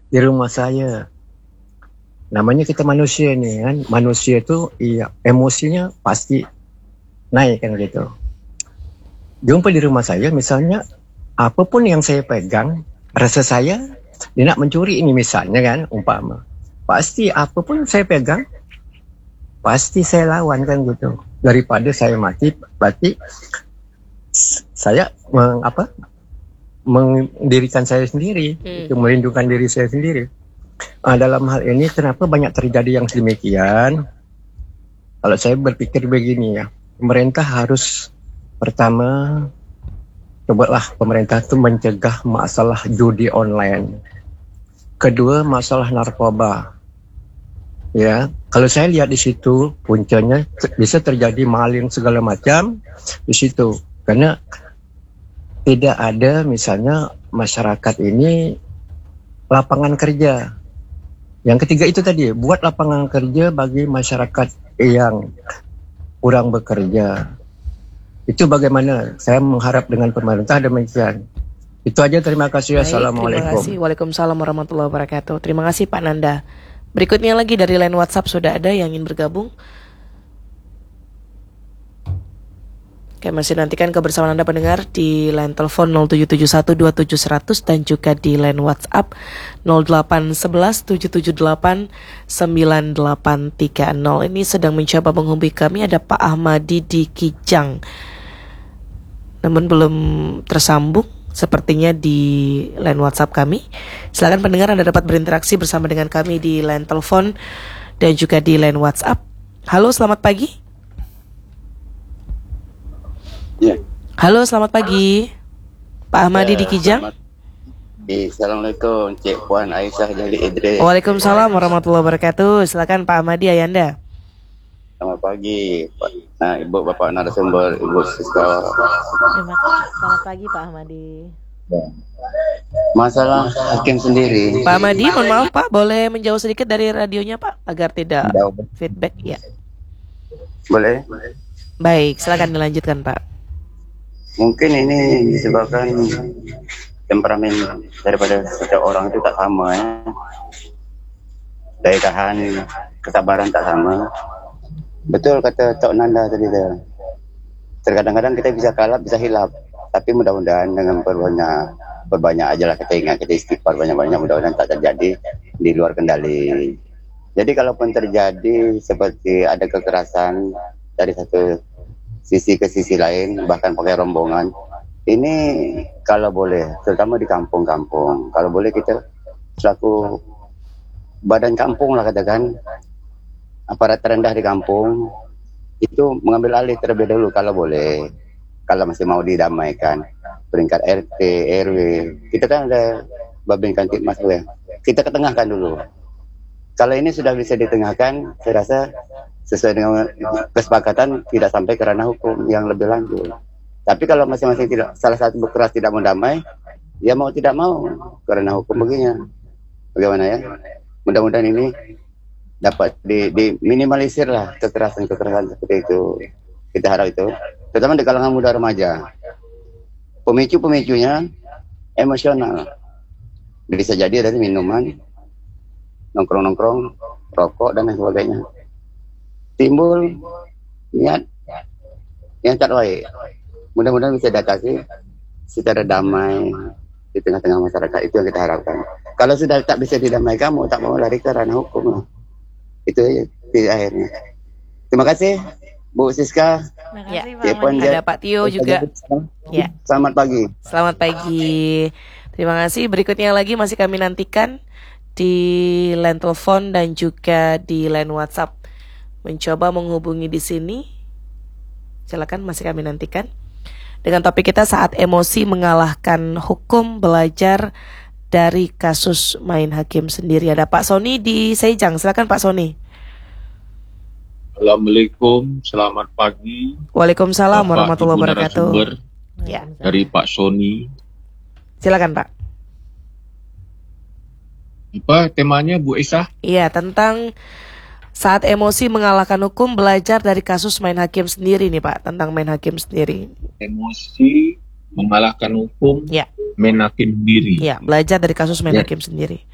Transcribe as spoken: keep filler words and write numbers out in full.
di rumah saya. Namanya kita manusia nih kan, manusia tuh iya emosinya pasti naik kan gitu. Jumpa di rumah saya misalnya apapun yang saya pegang, rasa saya dia nak mencuri ini misalnya kan umpama. Pasti apapun saya pegang pasti saya lawan kan gitu. Daripada saya mati, berarti saya meng, apa mendirikan saya sendiri, Hmm. itu melindungi diri saya sendiri. Nah, dalam hal ini kenapa banyak terjadi yang sedemikian? Kalau saya berpikir begini ya, pemerintah harus pertama cobalah pemerintah itu mencegah masalah judi online. Kedua masalah narkoba. Ya, kalau saya lihat di situ puncanya te- bisa terjadi maling segala macam di situ karena tidak ada misalnya masyarakat ini lapangan kerja. Yang ketiga itu tadi, buat lapangan kerja bagi masyarakat yang kurang bekerja. Itu bagaimana? Saya mengharap dengan pemerintah demikian. Itu aja, terima kasih. Baik, terima Assalamualaikum. kasih. Waalaikumsalam warahmatullahi wabarakatuh. Terima kasih Pak Nanda. Berikutnya lagi dari line WhatsApp sudah ada yang ingin bergabung. Oke, masih nantikan kebersamaan Anda pendengar di line telepon nol tujuh tujuh satu dua tujuh seratus dan juga di line WhatsApp nol delapan satu satu tujuh tujuh delapan sembilan delapan tiga nol. Ini sedang mencoba menghubungi kami, ada Pak Ahmadi di Kijang. Namun belum tersambung sepertinya di line WhatsApp kami. Silakan pendengar Anda dapat berinteraksi bersama dengan kami di line telepon dan juga di line WhatsApp. Halo, selamat pagi. Ya. Halo, selamat pagi. Pak Ahmadi Ya, di Kijang. selamat- Eh, Assalamualaikum Cik Puan Aisyah Jali Idris. Waalaikumsalam warahmatullahi wabarakatuh. Silakan Pak Ahmadi Ayanda. Selamat pagi Pak. Nah, Ibu Bapak narasumber, Ibu Siska. Terima kasih. Selamat pagi Pak Ahmadi. Masalah hakim sendiri. Pak Ahmadi, mohon maaf Pak, boleh menjauh sedikit dari radionya Pak agar tidak Jauh. feedback ya. Boleh? Baik, silakan dilanjutkan Pak. Mungkin ini disebabkan temperamen daripada setiap orang itu tak sama ya. Daya tahan, kesabaran tak sama. Betul kata Tok Nanda tadi tu. Terkadang-kadang kita bisa kalap, bisa hilap. Tapi mudah-mudahan dengan berbanyak berbanyak ajalah kita ingat, kita istighfar banyak-banyak, mudah-mudahan tak terjadi di luar kendali. Jadi kalaupun terjadi seperti ada kekerasan dari satu sisi ke sisi lain, bahkan pakai rombongan, ini kalau boleh, terutama di kampung-kampung, kalau boleh kita selaku badan kampung lah katakan, aparat terendah di kampung, itu mengambil alih terlebih dahulu kalau boleh, kalau masih mau didamaikan, peringkat R T, R W, kita kan ada Babin Kantipmas ya, kita ketengahkan dulu. Kalau ini sudah bisa ditengahkan, saya rasa sesuai dengan kesepakatan tidak sampai ke ranah hukum yang lebih lanjut. Tapi kalau masing-masing tidak, salah satu berkeras tidak mau damai, dia mau tidak mau ke ranah hukum begini. Bagaimana ya? Mudah-mudahan ini dapat di, diminimalisir lah kekerasan-kekerasan seperti itu. Kita harap itu, terutama di kalangan muda remaja. Pemicu-pemicunya emosional. Bisa jadi dari minuman, nongkrong-nongkrong, rokok dan lain sebagainya. Timbul niat yang tak baik. Mudah-mudahan bisa diatasi secara damai di tengah-tengah masyarakat. Itu yang kita harapkan. Kalau sudah tak bisa didamaikan, mau tak mau lari ke ranah hukum lah. Itu aja di akhirnya. Terima kasih Bu Siska. Terima kasih Ya, Pak Puan, Ahmadi. ya. Ada Pak Tio juga. Ya. Selamat pagi. Selamat pagi. Terima kasih. Berikutnya lagi masih kami nantikan di line telepon dan juga di line WhatsApp. Mencoba menghubungi di sini. Silakan, masih kami nantikan. Dengan topik kita saat emosi mengalahkan hukum, belajar dari kasus main hakim sendiri. Ada Pak Sony di Sejang. Silakan Pak Sony. Assalamualaikum, selamat pagi. Waalaikumsalam Bapak, warahmatullahi Ibu wabarakatuh. narasumber Ya, dari Pak Sony. silakan Pak. Apa temanya Bu Esa? Iya, tentang saat emosi mengalahkan hukum, belajar dari kasus main hakim sendiri nih Pak, tentang main hakim sendiri. Emosi mengalahkan hukum, Ya, main hakim sendiri. ya, belajar dari kasus main Ya. hakim sendiri.